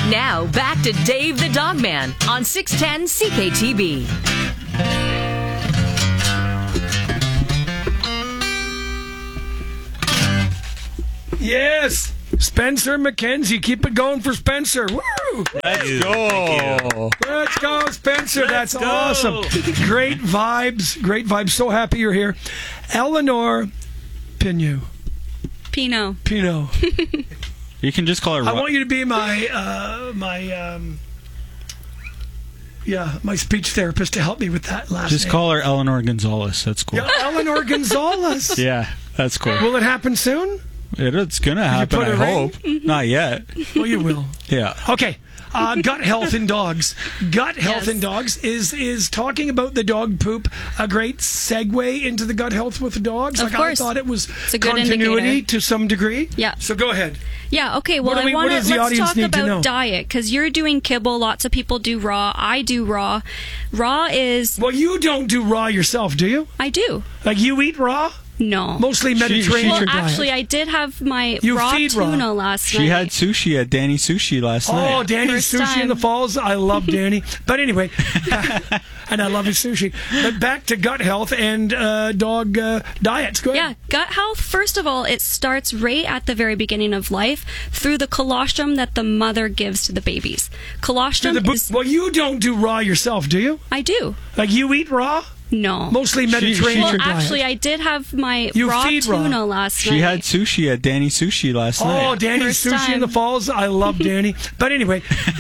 Now, back to Dave the Dog Man on 610 CKTB. Yes, Spencer McKenzie. Keep it going for Spencer. Woo! Let's go. Let's go, Spencer. That's awesome. Great vibes. Great vibes. So happy you're here. Eleanor Pinot. You can just call her. I want you to be my speech therapist to help me with that last Just name. call her Eleanor Gonzalez. That's cool. Yeah, Eleanor Gonzalez. Yeah, that's cool. Will it happen soon? It's going to happen, put I a ring? hope. Not yet. Well, you will. Yeah. Okay. Gut health in dogs. Gut health in dogs is talking about the dog poop a great segue into the gut health with the dogs? Of course. I thought it was It's a good continuity indicator. to some degree. Yeah. So go ahead. Yeah, okay. Well, What does the let's audience talk need to know? about diet, because you're doing kibble. Lots of people do raw. I do raw. Raw is... Well, you don't do raw yourself, do you? I do. Like you eat raw? No. Mostly Mediterranean Well, diet. actually, I did have my You raw feed raw. tuna last night. She had sushi at Danny Sushi last night. Oh, Danny's First Sushi in the time. Falls. I love Danny. But anyway, and I love his sushi. But back to gut health and dog diets. Go ahead. Yeah, gut health, first of all, it starts right at the very beginning of life through the colostrum that the mother gives to the babies. Colostrum is... Well, you don't do raw yourself, do you? I do. Like you eat raw? No. Mostly Mediterranean Well, diet. actually, I did have my You raw feed raw. tuna last night. She had sushi at Danny Sushi last night. Oh, Danny's First Sushi in the time. Falls. I love Danny. But anyway,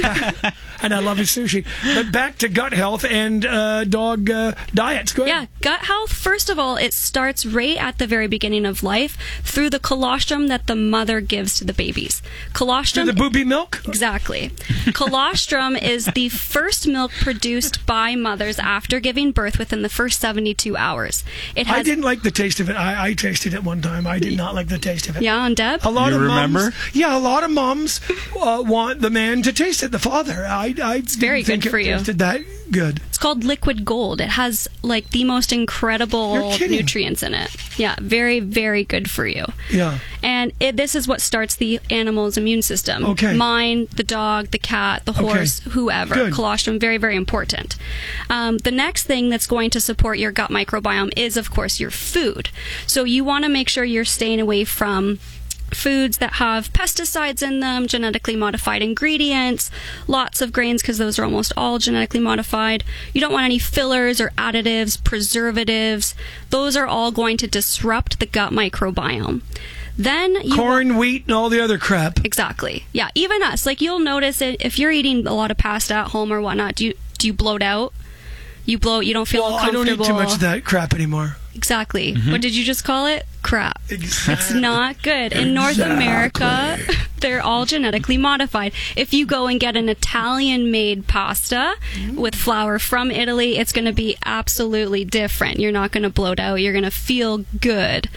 and I love his sushi. But back to gut health and dog diets. Go ahead. Yeah, gut health, first of all, it starts right at the very beginning of life through the colostrum that the mother gives to the babies. Colostrum... To the booby milk? Exactly. Colostrum is the first milk produced by mothers after giving birth within the first 72 hours. It has... I didn't like the taste of it. I tasted it one time. I did not like the taste of it. Yeah, and Deb? A lot You of remember? moms, yeah, a lot of moms want the man to taste it. The father, it's very good for you. Tasted that good. It's called liquid gold. It has like the most incredible You're kidding. nutrients in it. Yeah, very, very good for you. Yeah. And this is what starts the animal's immune system. Okay. Mine, the dog, the cat, the horse, whoever. Good. Colostrum, very, very important. The next thing that's going to support your gut microbiome is, of course, your food. So you want to make sure you're staying away from foods that have pesticides in them, genetically modified ingredients, lots of grains because those are almost all genetically modified. You don't want any fillers or additives, preservatives. Those are all going to disrupt the gut microbiome. Then you Corn, wheat, and all the other crap. Exactly. Yeah, even us. Like you'll notice it if you're eating a lot of pasta at home or whatnot. Do you bloat out? You bloat. You don't feel Well, I comfortable. don't eat too much of that crap anymore. Exactly. What did you just call it? Crap. Exactly. It's not good. In North America, they're all genetically modified. If you go and get an Italian-made pasta with flour from Italy, it's going to be absolutely different. You're not going to bloat out. You're going to feel good.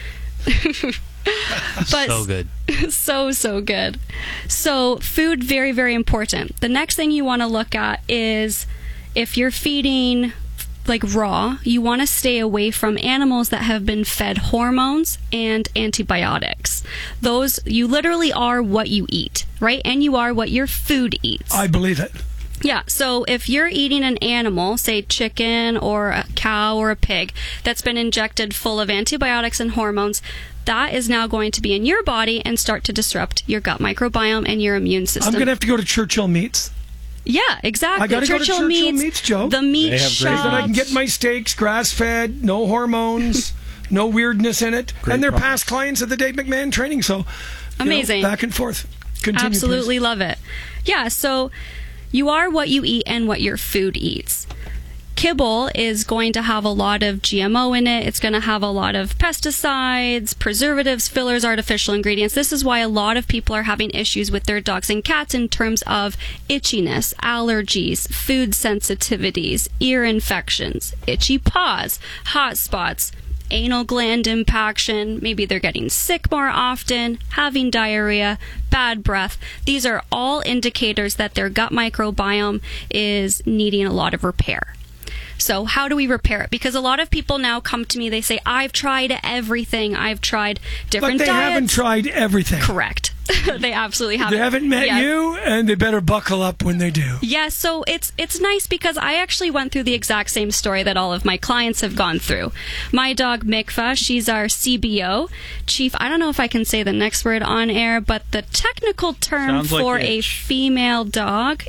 But So good. so good. So food, very, very important. The next thing you want to look at is if you're feeding like raw, you want to stay away from animals that have been fed hormones and antibiotics. Those, you literally are what you eat, right? And you are what your food eats. I believe it. Yeah, so if you're eating an animal, say chicken or a cow or a pig, that's been injected full of antibiotics and hormones, that is now going to be in your body and start to disrupt your gut microbiome and your immune system. I'm going to have to go to Churchill Meats. Yeah, exactly. I got to go to Churchill Meats, Joe. The meat They have great shop. Then I can get my steaks grass-fed, no hormones, no weirdness in it. Great and they're products. past clients of the Dave McMahon training, so you know, Amazing. back and forth. Continue, Absolutely please. love it. Yeah, so you are what you eat and what your food eats. Kibble is going to have a lot of GMO in it. It's going to have a lot of pesticides, preservatives, fillers, artificial ingredients. This is why a lot of people are having issues with their dogs and cats in terms of itchiness, allergies, food sensitivities, ear infections, itchy paws, hot spots, anal gland impaction, maybe they're getting sick more often, having diarrhea, bad breath. These are all indicators that their gut microbiome is needing a lot of repair. So how do we repair it? Because a lot of people now come to me, they say, I've tried everything. I've tried different But they diets. haven't tried everything. Correct. They absolutely They haven't met Yes. you, and they better buckle up when they do. Yeah, so it's nice because I actually went through the exact same story that all of my clients have gone through. My dog Mikva, she's our CBO, Chief. I don't know if I can say the next word on air, but the technical term Sounds like for it. a female dog